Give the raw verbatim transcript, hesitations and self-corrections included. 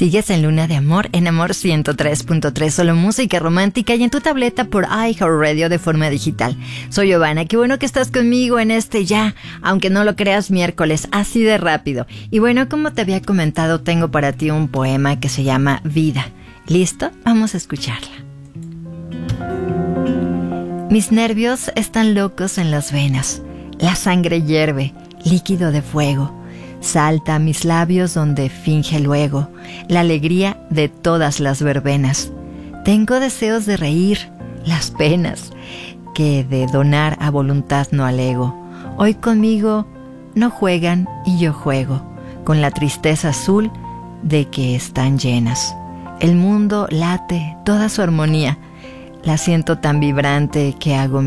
Sigues en Luna de Amor, en Amor ciento tres punto tres, solo música romántica y en tu tableta por iHeartRadio de forma digital. Soy Giovanna, qué bueno que estás conmigo en este ya, aunque no lo creas, miércoles, así de rápido. Y bueno, como te había comentado, tengo para ti un poema que se llama Vida. ¿Listo? Vamos a escucharla. Mis nervios están locos en las venas, la sangre hierve, líquido de fuego. Salta a mis labios donde finge luego la alegría de todas las verbenas. Tengo deseos de reír, las penas, que de donar a voluntad no alego. Hoy conmigo no juegan y yo juego, con la tristeza azul de que están llenas. El mundo late toda su armonía, la siento tan vibrante que hago